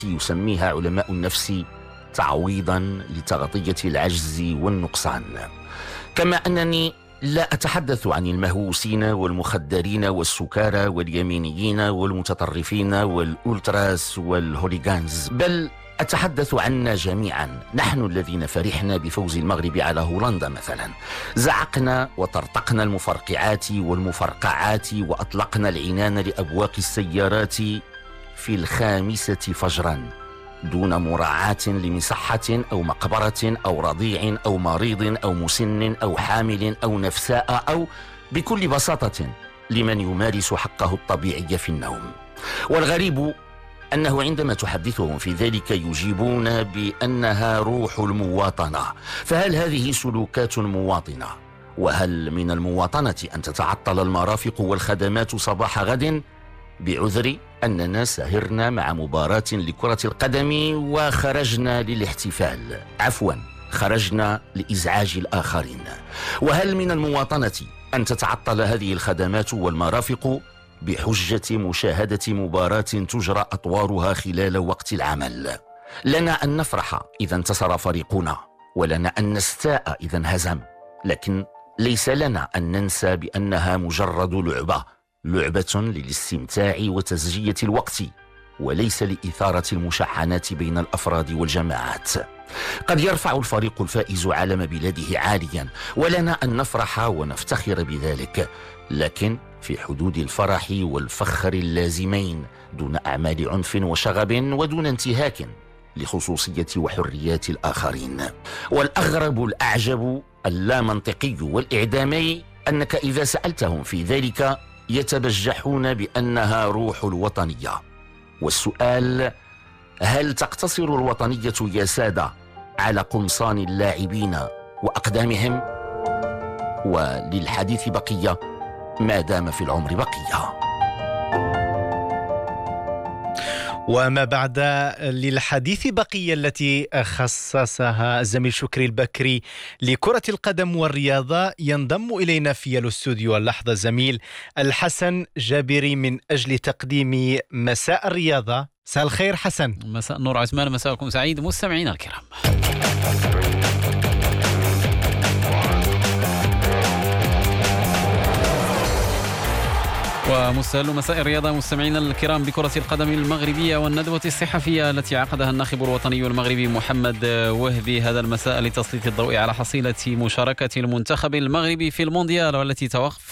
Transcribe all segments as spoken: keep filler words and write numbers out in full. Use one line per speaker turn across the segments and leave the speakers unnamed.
يسميها علماء النفس تعويضا لتغطية العجز والنقصان. كما أنني لا أتحدث عن المهووسين والمخدرين والسكارى واليمينيين والمتطرفين والأولتراس والهوليغانز، بل أتحدث عنا جميعا، نحن الذين فرحنا بفوز المغرب على هولندا مثلا. زعقنا وطرطقنا المفرقعات والمفرقعات وأطلقنا العنان لأبواق السيارات في الخامسة فجرا دون مراعاة لمصحة أو مقبرة أو رضيع أو مريض أو مسن أو حامل أو نفساء، أو بكل بساطة لمن يمارس حقه الطبيعي في النوم. والغريب أنه عندما تحدثهم في ذلك يجيبون بأنها روح المواطنة. فهل هذه سلوكات مواطنة؟ وهل من المواطنة أن تتعطل المرافق والخدمات صباح غد بعذر أننا سهرنا مع مباراة لكرة القدم وخرجنا للاحتفال، عفوا خرجنا لإزعاج الآخرين؟ وهل من المواطنة أن تتعطل هذه الخدمات والمرافق بحجة مشاهدة مباراة تجرى أطوارها خلال وقت العمل؟ لنا أن نفرح إذا انتصر فريقنا، ولنا أن نستاء إذا انهزم، لكن ليس لنا أن ننسى بأنها مجرد لعبة لعبة للاستمتاع وتزجية الوقت، وليس لإثارة المشاحنات بين الأفراد والجماعات. قد يرفع الفريق الفائز علم بلاده عاليا، ولنا أن نفرح ونفتخر بذلك، لكن في حدود الفرح والفخر اللازمين، دون أعمال عنف وشغب ودون انتهاك لخصوصية وحريات الآخرين. والأغرب الأعجب اللامنطقي والإعدامي أنك إذا سألتهم في ذلك يتبجحون بأنها روح الوطنية. والسؤال: هل تقتصر الوطنية يا سادة على قمصان اللاعبين وأقدامهم؟ وللحديث بقية ما دام في العمر بقية.
وما بعد للحديث بقية التي خصصها الزميل شكري البكري لكرة القدم والرياضة، ينضم إلينا في الاستوديو اللحظة زميل الحسن جابري من أجل تقديم مساء الرياضة. مساء الخير حسن.
مساء النور عثمان، مساءكم سعيد مستمعينا الكرام. ومستهل مساء الرياضة مستمعينا الكرام بكرة القدم المغربية والندوة الصحفية التي عقدها الناخب الوطني المغربي محمد وهبي هذا المساء لتسليط الضوء على حصيلة مشاركة المنتخب المغربي في المونديال، والتي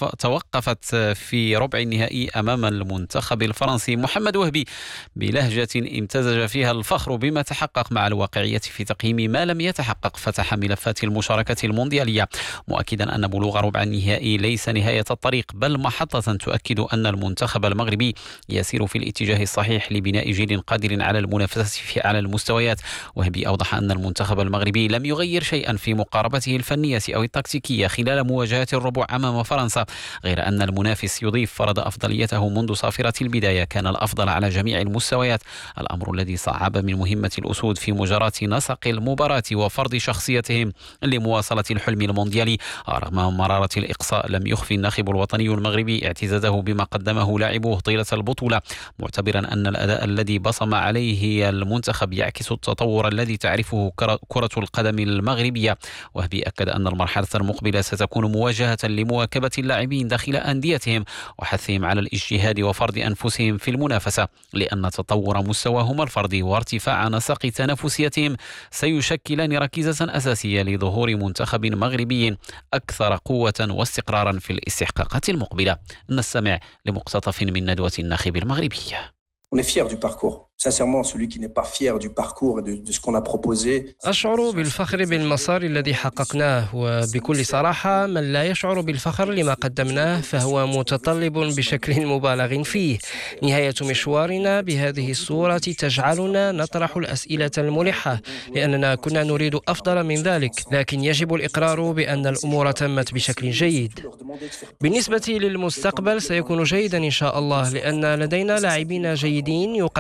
توقفت في ربع النهائي أمام المنتخب الفرنسي. محمد وهبي بلهجة امتزج فيها الفخر بما تحقق مع الواقعية في تقييم ما لم يتحقق، فتح ملفات المشاركة المونديالية، مؤكدا أن بلوغ ربع النهائي ليس نهاية الطريق، بل محطة تؤكد أن المنتخب المغربي يسير في الاتجاه الصحيح لبناء جيل قادر على المنافسة في أعلى المستويات. وهبي أوضح أن المنتخب المغربي لم يغير شيئا في مقاربته الفنية أو التكتيكية خلال مواجهة الربع أمام فرنسا، غير أن المنافس يضيف فرض أفضليته منذ صافرة البداية، كان الأفضل على جميع المستويات، الأمر الذي صعب من مهمة الأسود في مجراة نسق المباراة وفرض شخصيتهم لمواصلة الحلم المونديالي. رغم مرارة الإقصاء، لم يخفي الناخب الوطني المغربي اعتزازه بما قدمه لاعبوه طيلة البطولة، معتبرا أن الأداء الذي بصم عليه المنتخب يعكس التطور الذي تعرفه كرة القدم المغربية. وهبي أكد أن المرحلة المقبلة ستكون مواجهة لمواكبة اللاعبين داخل أنديتهم وحثهم على الاجتهاد وفرض أنفسهم في المنافسة، لأن تطور مستواهم الفردي وارتفاع نسق تنافسيتهم سيشكلان ركيزة أساسية لظهور منتخب مغربي أكثر قوة واستقرارا في الاستحقاقات المقبلة. نستمع لمقتطف من ندوة الناخب المغربية.
On est fier du parcours. Sincèrement, celui qui n'est pas fier du parcours et de, de ce qu'on a proposé.
أشعر بالفخر بالمسار الذي حققناه، وبكل صراحة من لا يشعر بالفخر لما قدمناه فهو متطلب بشكل مبالغ فيه. نهاية مشوارنا بهذه الصورة تجعلنا نطرح الأسئلة الملحة، لأننا كنا نريد أفضل من ذلك، لكن يجب الإقرار بأن الأمور تمت بشكل جيد. بالنسبة للمستقبل سيكون جيدا إن شاء الله، لأن لدينا لاعبين جيدين يقدمون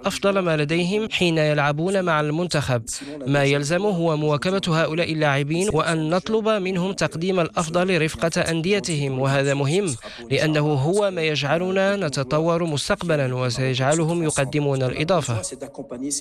أفضل ما لديهم حين يلعبون مع المنتخب. ما يلزم هو مواكبة هؤلاء اللاعبين وأن نطلب منهم تقديم الأفضل رفقة أنديتهم، وهذا مهم لأنه هو ما يجعلنا نتطور مستقبلا وسيجعلهم يقدمون الإضافة.